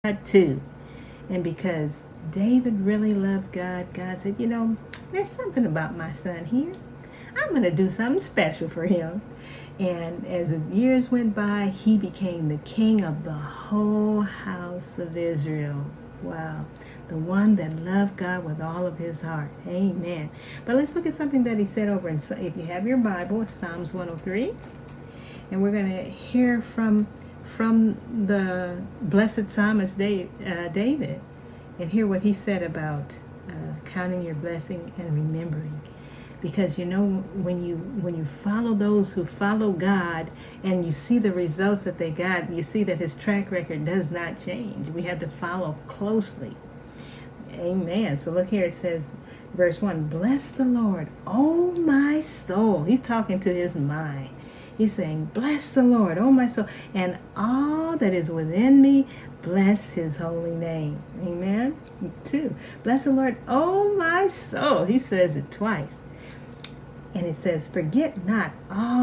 God too. And because David really loved God, God said, there's something about my son here. I'm going to do something special for him. And as the years went by, he became the king of the whole house of Israel. Wow. The one that loved God with all of his heart. Amen. But let's look at something that he said over in, if you have your Bible, Psalms 103. And we're going to hear from the blessed psalmist David, and hear what he said about counting your blessing and remembering. Because when you follow those who follow God and you see the results that they got, you see that his track record does not change. We have to follow closely. Amen. So look here, it says, verse 1, bless the Lord, oh my soul. He's talking to his mind. He's saying, bless the Lord, oh my soul, and all that is within me, bless his holy name. Amen. 2, bless the Lord, oh my soul. He says it twice. And it says, forget not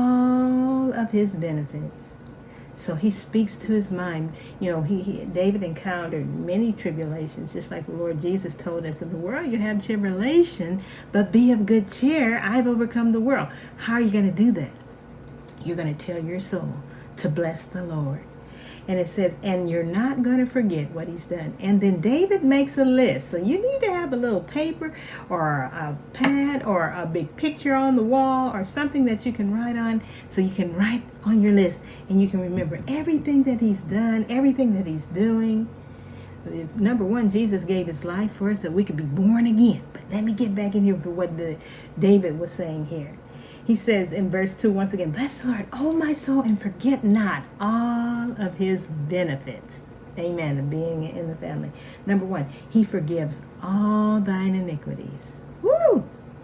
all of his benefits. So he speaks to his mind. David encountered many tribulations, just like the Lord Jesus told us, in the world you have tribulation, but be of good cheer. I've overcome the world. How are you going to do that? You're going to tell your soul to bless the Lord. And it says, and you're not going to forget what he's done. And then David makes a list. So you need to have a little paper or a pad or a big picture on the wall or something that you can write on, so you can write on your list and you can remember everything that he's done, everything that he's doing. Number one, Jesus gave his life for us so we could be born again. But let me get back in here to what David was saying here. He says in verse 2, once again, bless the Lord, oh my soul, and forget not all of his benefits. Amen. Of being in the family. Number 1, he forgives all thine iniquities. Woo!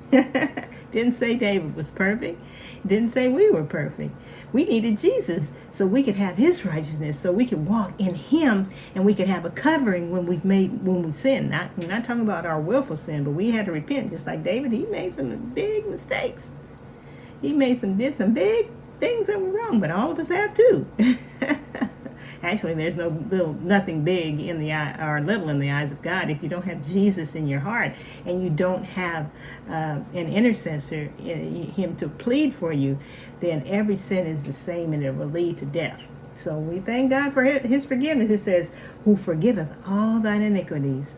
Didn't say David was perfect. Didn't say we were perfect. We needed Jesus so we could have his righteousness, so we could walk in him, and we could have a covering when we sin. I'm not talking about our willful sin, but we had to repent. Just like David, he made some big mistakes. He did some big things that were wrong, but all of us have too. Actually, there's nothing big in the eye or little in the eyes of God. If you don't have Jesus in your heart and you don't have an intercessor, him to plead for you, then every sin is the same and it will lead to death. So we thank God for his forgiveness. It says, who forgiveth all thine iniquities,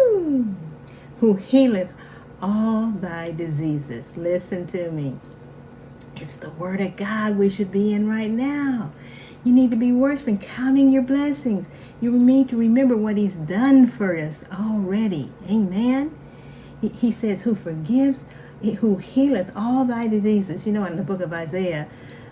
who healeth all thy diseases. Listen to me. It's the word of God we should be in right now. You need to be worshiping, counting your blessings. You need to remember what he's done for us already. Amen. He says, who forgives, who healeth all thy diseases. In the book of Isaiah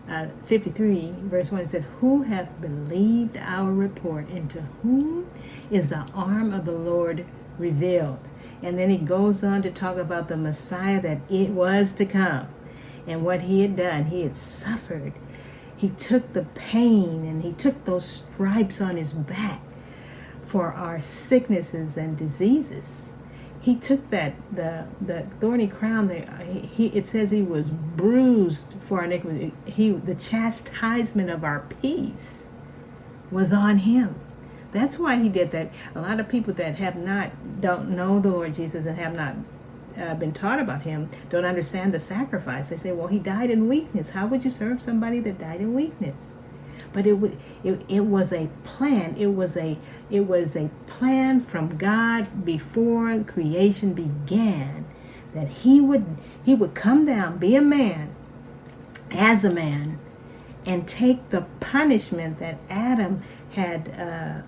53, verse 1, it said, who hath believed our report, and to whom is the arm of the Lord revealed? And then he goes on to talk about the Messiah that it was to come. And what he had done, he had suffered. He took the pain and he took those stripes on his back for our sicknesses and diseases. He took the thorny crown. It says he was bruised for our iniquity. The chastisement of our peace was on him. That's why he did that. A lot of people that don't know the Lord Jesus and have not been taught about him don't understand the sacrifice. They say, well, he died in weakness. How would you serve somebody that died in weakness? But it was a plan. It was a plan from God before creation began, that he would come down, be a man, as a man, and take the punishment that Adam had.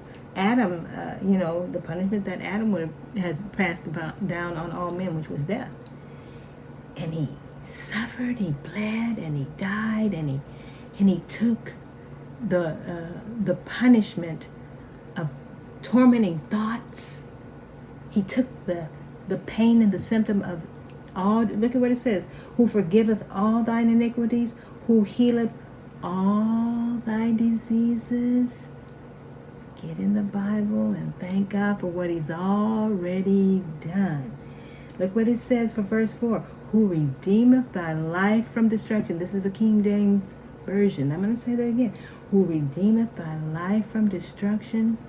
The punishment that Adam has passed down on all men, which was death. And he suffered, he bled, and he died, and he took the punishment of tormenting thoughts. He took the pain and the symptom of all. Look at what it says: who forgiveth all thine iniquities, who healeth all thy diseases. Get in the Bible and thank God for what he's already done. Look what it says for verse 4. Who redeemeth thy life from destruction. This is a King James version. I'm going to say that again. Who redeemeth thy life from destruction